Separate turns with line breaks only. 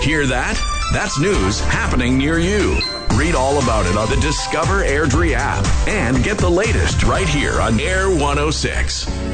Hear that? That's news happening near you. Read all about it on the Discover Airdrie app and get the latest right here on Air 106.